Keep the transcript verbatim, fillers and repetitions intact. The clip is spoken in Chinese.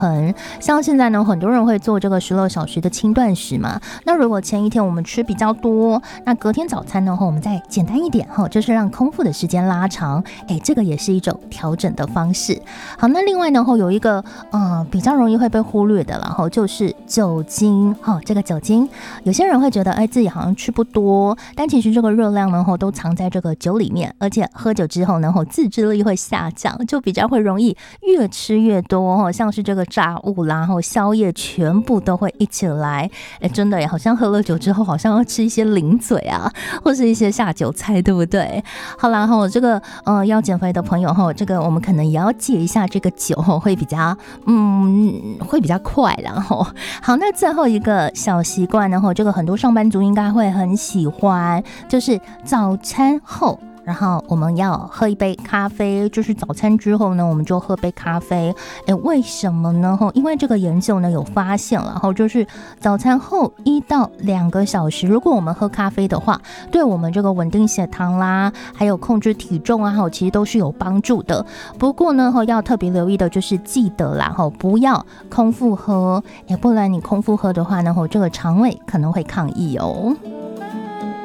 衡。像现在呢，很多人会做这个十六小时的轻断食嘛。那如果前一天我们吃比较多，那隔天早餐呢，我们再简单一点哈，就是让空腹的时间拉长。哎，这个也是一种调整的方式。好，那另外呢，有一个呃比较容易会被忽略的，然后就是酒精哈。这个酒精，有些人会觉得哎自己好像吃不多，但其实这个热量呢都藏在这个酒里面，而且喝酒之后呢，自制力会下降，就比较会容易越吃越多，像是这个炸物啦，宵夜全部都会一起来。哎，真的耶，好像喝了酒之后，好像要吃一些零嘴啊，或是一些下酒菜，对不对？好啦，哈，这个呃要减肥的朋友哈，这个我们可能也要戒一下这个酒，会比较嗯会比较快啦。好，那最后一个小习惯呢，这个很多上班族应该会很喜欢，就是早餐后。然后我们要喝一杯咖啡，就是早餐之后呢，我们就喝杯咖啡。诶，为什么呢？因为这个研究呢有发现了，然后就是早餐后一到两个小时，如果我们喝咖啡的话，对我们这个稳定血糖啦，还有控制体重啊，其实都是有帮助的。不过呢，要特别留意的就是记得啦，不要空腹喝，不然你空腹喝的话呢，这个肠胃可能会抗议哦。